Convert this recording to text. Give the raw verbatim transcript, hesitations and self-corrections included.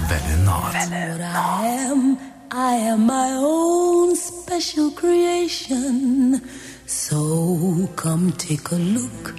Welle Nord. Welle Nord. I am my own special creation. So come take a look